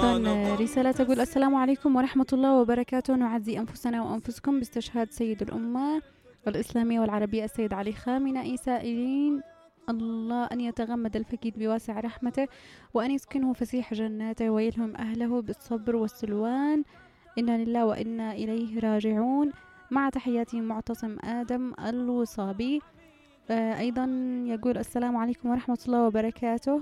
أيضا رسالة تقول: السلام عليكم ورحمة الله وبركاته. نعزي أنفسنا وأنفسكم باستشهاد سيد الأمة الإسلامية والعربية السيد علي خامنئي، سائلين الله أن يتغمد الفقيد بواسع رحمته وأن يسكنه فسيح جناته ويلهم أهله بالصبر والسلوان. إنا لله وإنا إليه راجعون. مع تحياتي معتصم آدم الوصابي. أيضا يقول: السلام عليكم ورحمة الله وبركاته.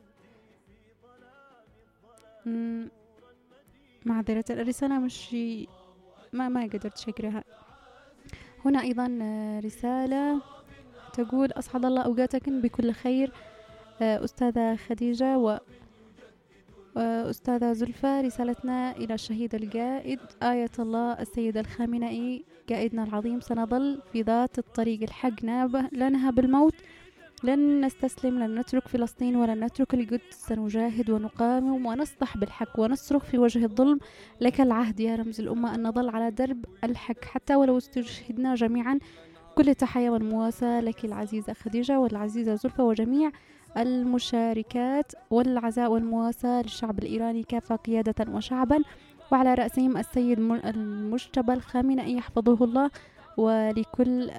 معذرة الرسالة مش ما قدرت شكرها. هنا أيضا رسالة تقول: أسعد الله أوقاتكم بكل خير أستاذة خديجة وأستاذة زلفى. رسالتنا إلى الشهيد القائد آية الله السيد الخامنئي قائدنا العظيم: سنظل في ذات الطريق الحق لا نهاب الموت، لن نستسلم، لن نترك فلسطين ولن نترك القدس، سنجاهد ونقاوم ونصدح بالحق ونصرخ في وجه الظلم. لك العهد يا رمز الأمة أن نظل على درب الحق حتى ولو استشهدنا جميعا. كل التحية والمواساة لك العزيزة خديجة والعزيزة زلفى وجميع المشاركات، والعزاء والمواساة للشعب الإيراني كافة قيادة وشعبا، وعلى رأسهم السيد المجتبى الخامنئي يحفظه الله، ولكل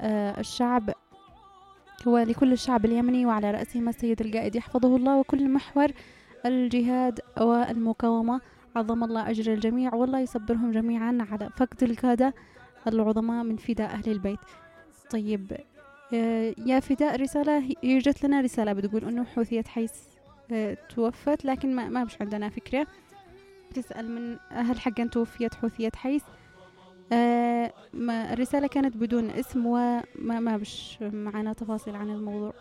الشعب اليمني، وعلى رأسهم السيد القائد يحفظه الله، وكل محور الجهاد والمقاومة. عظم الله أجر الجميع، والله يصبرهم جميعا على فقد القادة العظماء من فداء أهل البيت. طيب يا فداء، رسالة جت لنا رسالة بتقول أنه حوثية حيس توفت، لكن ما مش عندنا فكرة. تسأل من هل حقا توفيت حوثية حيس. الرسالة كانت بدون اسم وما بش معنا تفاصيل عن الموضوع.